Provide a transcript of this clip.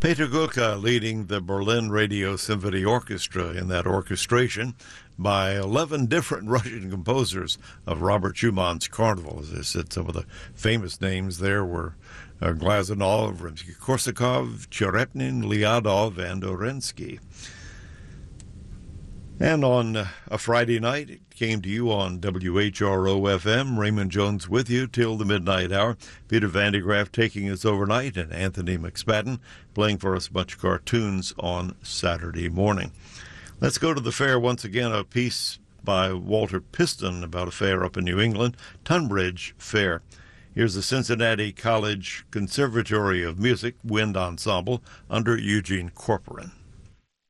Peter Gurka leading the Berlin Radio Symphony Orchestra in that orchestration by 11 different Russian composers of Robert Schumann's Carnival. As I said, some of the famous names there were Glazunov, Rimsky-Korsakov, Cherepnin, Lyadov, and Orensky. And on a Friday night, it came to you on WHRO-FM. Raymond Jones with you till the midnight hour. Peter Van de Graaff taking us overnight, and Anthony McSpadden playing for us a bunch of cartoons on Saturday morning. Let's go to the fair once again, a piece by Walter Piston about a fair up in New England, Tunbridge Fair. Here's the Cincinnati College Conservatory of Music Wind Ensemble under Eugene Corporan.